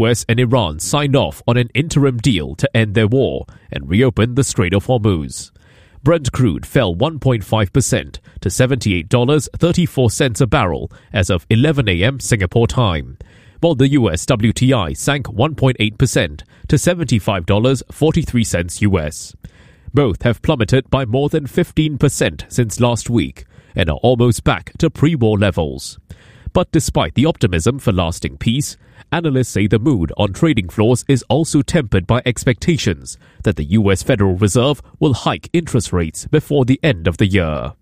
US and Iran signed off on an interim deal to end their war and reopen the Strait of Hormuz. Brent crude fell 1.5% to $78.34 a barrel as of 11 a.m. Singapore time, while the US WTI sank 1.8% to $75.43 US. Both have plummeted by more than 15% since last week and are almost back to pre-war levels. But despite the optimism for lasting peace, analysts say the mood on trading floors is also tempered by expectations that the US Federal Reserve will hike interest rates before the end of the year.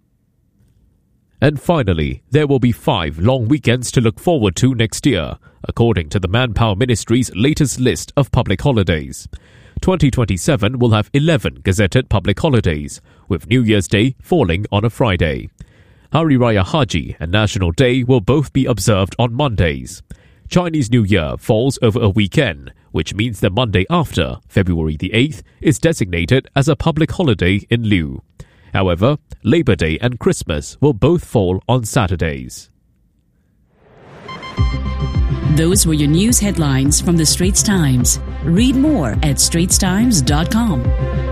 And finally, there will be 5 long weekends to look forward to next year, according to the Manpower Ministry's latest list of public holidays. 2027 will have 11 gazetted public holidays, with New Year's Day falling on a Friday. Hari Raya Haji and National Day will both be observed on Mondays. Chinese New Year falls over a weekend, which means the Monday after, February the 8th, is designated as a public holiday in lieu. However, Labor Day and Christmas will both fall on Saturdays. Those were your news headlines from the Straits Times. Read more at straitstimes.com.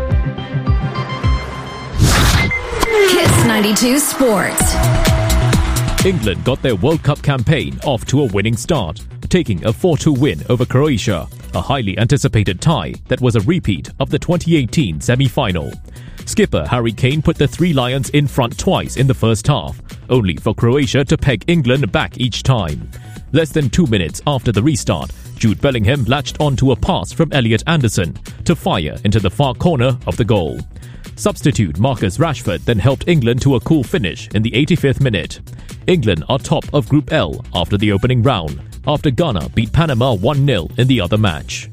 Kiss 92 Sports. England got their World Cup campaign off to a winning start, taking a 4-2 win over Croatia, a highly anticipated tie that was a repeat of the 2018 semi-final. Skipper Harry Kane put the Three Lions in front twice in the first half, only for Croatia to peg England back each time. Less than 2 minutes after the restart, Jude Bellingham latched onto a pass from Elliot Anderson to fire into the far corner of the goal. Substitute Marcus Rashford then helped England to a cool finish in the 85th minute. England are top of Group L after the opening round, after Ghana beat Panama 1-0 in the other match.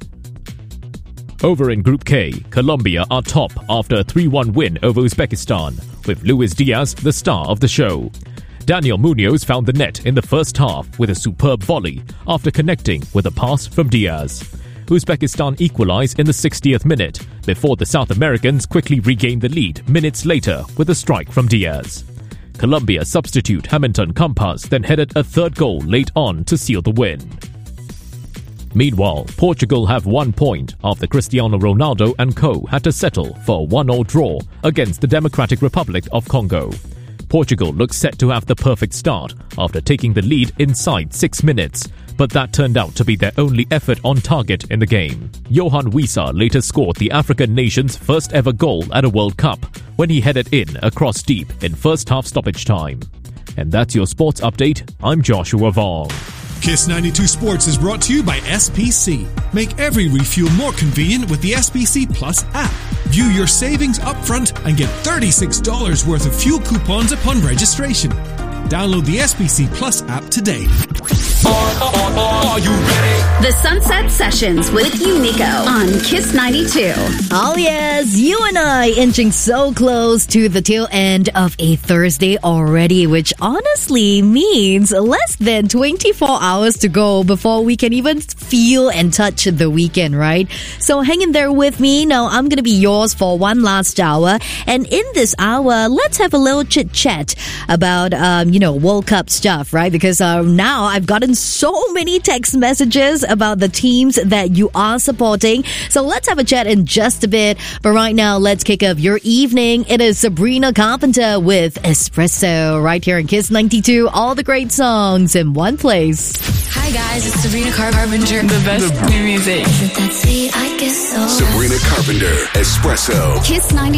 Over in Group K, Colombia are top after a 3-1 win over Uzbekistan, with Luis Diaz the star of the show. Daniel Munoz found the net in the first half with a superb volley after connecting with a pass from Diaz. Uzbekistan equalized in the 60th minute before the South Americans quickly regained the lead minutes later with a strike from Diaz. Colombia substitute Hamilton Campas then headed a third goal late on to seal the win. Meanwhile, Portugal have 1 point after Cristiano Ronaldo and co had to settle for a 1-1 draw against the Democratic Republic of Congo. Portugal looks set to have the perfect start after taking the lead inside 6 minutes, but that turned out to be their only effort on target in the game. Johan Wissa later scored the African nation's first ever goal at a World Cup when he headed in across deep in first half stoppage time. And that's your sports update. I'm Joshua Vaughn. Kiss 92 Sports is brought to you by SPC. Make every refuel more convenient with the SPC Plus app. View your savings upfront and get $36 worth of fuel coupons upon registration. Download the SPC Plus app today. Are you ready? The Sunset Sessions with Unico on Kiss 92. Oh yes, you and I inching so close to the tail end of a Thursday already, which honestly means less than 24 hours to go before we can even feel and touch the weekend, right? So hang in there with me. Now I'm going to be yours for one last hour. And in this hour, let's have a little chit chat about, World Cup stuff, right? Because now I've gotten so many text messages about the teams that you are supporting. So let's have a chat in just a bit. But right now, let's kick off your evening. It is Sabrina Carpenter with Espresso right here in Kiss 92. All the great songs in one place. Hi guys, it's Sabrina Carpenter. The best new music. Isn't that sweet? I guess so. Sabrina Carpenter, Espresso. Kiss 92.